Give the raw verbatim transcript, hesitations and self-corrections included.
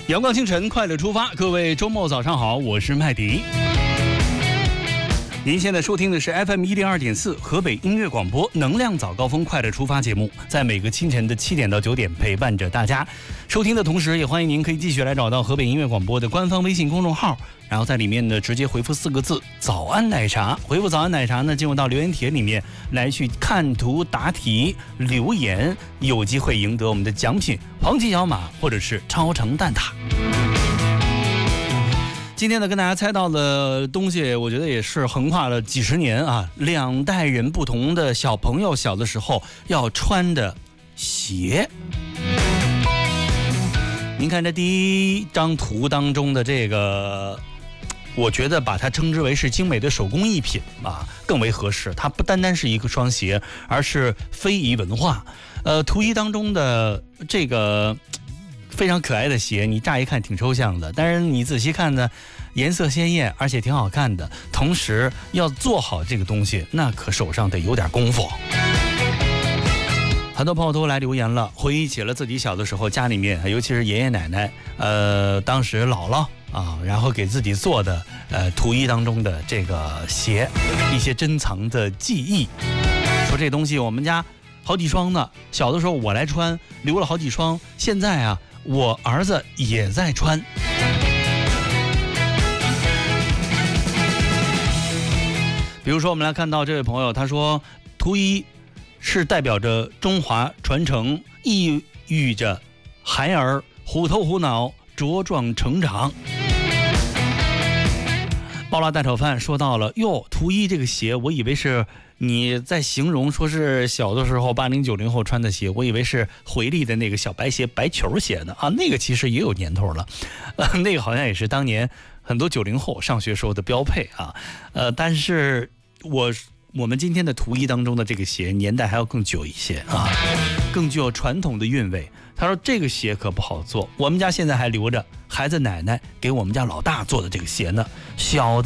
阳光清晨，快乐出发，各位周末早上好，我是麦迪。您现在收听的是 F M 一零二点四河北音乐广播能量早高峰快乐出发节目，在每个清晨的七点到九点陪伴着大家。收听的同时，也欢迎您可以继续来找到河北音乐广播的官方微信公众号，然后在里面呢直接回复四个字“早安奶茶”，回复“早安奶茶”呢，进入到留言帖里面来去看图答题留言，有机会赢得我们的奖品黄金小马或者是超长蛋挞。今天呢，跟大家猜到的东西，我觉得也是横跨了几十年啊，两代人不同的小朋友小的时候要穿的鞋。您看这第一张图当中的这个，我觉得把它称之为是精美的手工艺品啊，更为合适。它不单单是一个双鞋，而是非遗文化。呃，图一当中的这个非常可爱的鞋，你乍一看挺抽象的，但是你仔细看呢，颜色鲜艳，而且挺好看的。同时要做好这个东西，那可手上得有点功夫。很多朋友都来留言了，回忆起了自己小的时候，家里面尤其是爷爷奶奶，呃，当时姥姥啊，然后给自己做的呃图一当中的这个鞋，一些珍藏的记忆。说这东西我们家好几双呢，小的时候我来穿，留了好几双，现在啊，我儿子也在穿。比如说我们来看到这位朋友，他说图一是代表着中华传承，意喻着孩儿虎头虎脑茁壮成长。爆辣蛋炒饭说到了哟，图一这个鞋，我以为是你在形容说是小的时候八零九零后穿的鞋，我以为是回力的那个小白鞋白球鞋呢啊，那个其实也有年头了，呃，那个好像也是当年很多九零后上学时候的标配啊，呃，但是我我们今天的图一当中的这个鞋年代还要更久一些啊，更具有传统的韵味。他说这个鞋可不好做，我们家现在还留着孩子奶奶给我们家老大做的这个鞋呢，小的